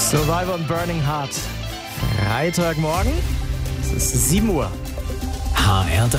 Survivor und Burning Heart. Freitagmorgen, es ist 7 Uhr. HR3.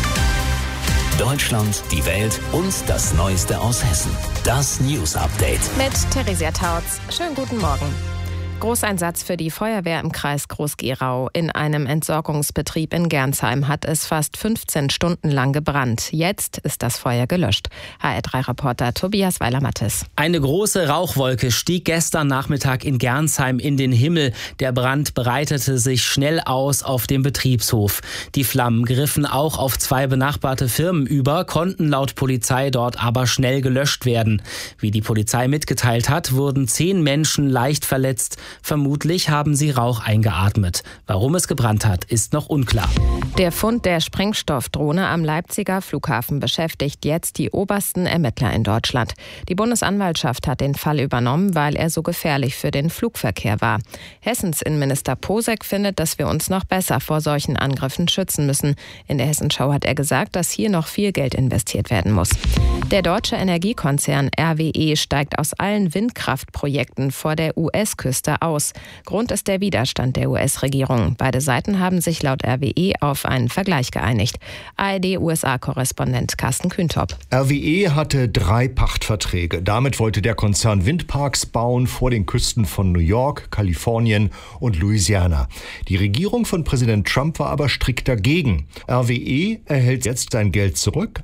Deutschland, die Welt und das Neueste aus Hessen. Das News Update. Mit Theresia Tautz. Schönen guten Morgen. Großeinsatz für die Feuerwehr im Kreis Groß-Gerau. In einem Entsorgungsbetrieb in Gernsheim hat es fast 15 Stunden lang gebrannt. Jetzt ist das Feuer gelöscht. HR3-Reporter Tobias Weiler-Mattes. Eine große Rauchwolke stieg gestern Nachmittag in Gernsheim in den Himmel. Der Brand breitete sich schnell aus auf dem Betriebshof. Die Flammen griffen auch auf 2 benachbarte Firmen über, konnten laut Polizei dort aber schnell gelöscht werden. Wie die Polizei mitgeteilt hat, wurden 10 Menschen leicht verletzt. Vermutlich haben sie Rauch eingeatmet. Warum es gebrannt hat, ist noch unklar. Der Fund der Sprengstoffdrohne am Leipziger Flughafen beschäftigt jetzt die obersten Ermittler in Deutschland. Die Bundesanwaltschaft hat den Fall übernommen, weil er so gefährlich für den Flugverkehr war. Hessens Innenminister Posek findet, dass wir uns noch besser vor solchen Angriffen schützen müssen. In der Hessenschau hat er gesagt, dass hier noch viel Geld investiert werden muss. Der deutsche Energiekonzern RWE steigt aus allen Windkraftprojekten vor der US-Küste aus. Grund ist der Widerstand der US-Regierung. Beide Seiten haben sich laut RWE auf einen Vergleich geeinigt. ARD-USA-Korrespondent Carsten Kühntop. RWE hatte 3 Pachtverträge. Damit wollte der Konzern Windparks bauen vor den Küsten von New York, Kalifornien und Louisiana. Die Regierung von Präsident Trump war aber strikt dagegen. RWE erhält jetzt sein Geld zurück,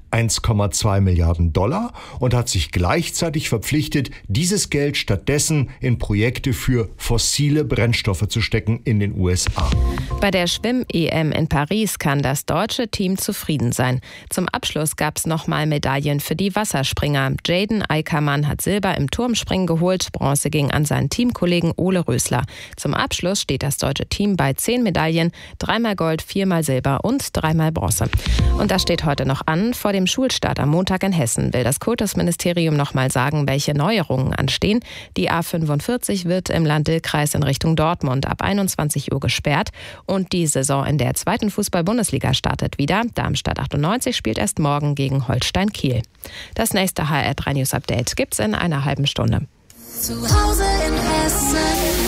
1,2 Milliarden $, und hat sich gleichzeitig verpflichtet, dieses Geld stattdessen in Projekte für fossile Brennstoffe zu stecken in den USA. Bei der Schwimm-EM in Paris kann das deutsche Team zufrieden sein. Zum Abschluss gab es nochmal Medaillen für die Wasserspringer. Jaden Eickermann hat Silber im Turmspringen geholt, Bronze ging an seinen Teamkollegen Ole Rösler. Zum Abschluss steht das deutsche Team bei 10 Medaillen, 3-mal Gold, 4-mal Silber und 3-mal Bronze. Und das steht heute noch an. Vor dem Schulstart am Montag in Hessen will das Kultusministerium nochmal sagen, welche Neuerungen anstehen. Die A45 wird im Lahn-Dill-Kreis in Richtung Dortmund ab 21 Uhr gesperrt. Und die Saison in der 2. Fußball-Bundesliga startet wieder. Darmstadt 98 spielt erst morgen gegen Holstein Kiel. Das nächste HR3 News Update gibt's in einer halben Stunde. Zu Hause in Hessen.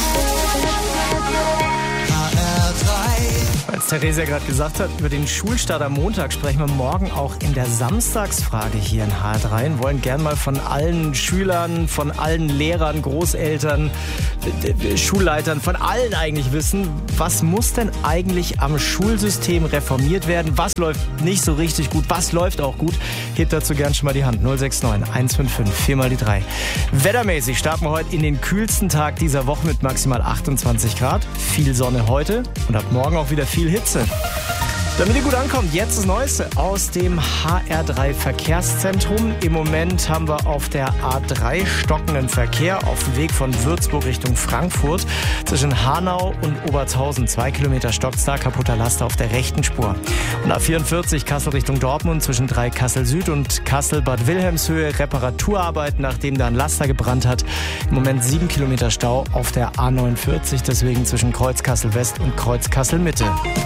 Als Theresia gerade gesagt hat, über den Schulstart am Montag sprechen wir morgen auch in der Samstagsfrage hier in HR3 und wollen gern mal von allen Schülern, von allen Lehrern, Großeltern, Schulleitern, von allen eigentlich wissen, was muss denn eigentlich am Schulsystem reformiert werden? Was läuft nicht so richtig gut? Was läuft auch gut? Hebt dazu gern schon mal die Hand. 069 155 4 mal die 3. Wettermäßig starten wir heute in den kühlsten Tag dieser Woche mit maximal 28 Grad. Viel Sonne heute und ab morgen auch wieder viel Hitze. Damit ihr gut ankommt, jetzt das Neueste aus dem HR3 Verkehrszentrum. Im Moment haben wir auf der A3 stockenden Verkehr auf dem Weg von Würzburg Richtung Frankfurt. Zwischen Hanau und Obertshausen 2 Kilometer stockstark, kaputter Laster auf der rechten Spur. Und A44 Kassel Richtung Dortmund zwischen 3 Kassel Süd und Kassel Bad Wilhelmshöhe Reparaturarbeit, nachdem da ein Laster gebrannt hat. Im Moment 7 Kilometer Stau auf der A49, deswegen zwischen Kreuz Kassel West und Kreuz Kassel Mitte.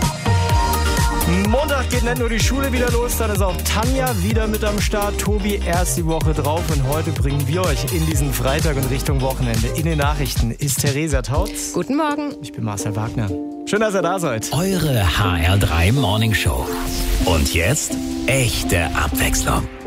Montag geht nicht nur die Schule wieder los, dann ist auch Tanja wieder mit am Start. Tobi erst die Woche drauf und heute bringen wir euch in diesen Freitag und Richtung Wochenende. In den Nachrichten ist Theresia Tautz. Guten Morgen. Ich bin Marcel Wagner. Schön, dass ihr da seid. Eure HR3 Morning Show. Und jetzt echte Abwechslung.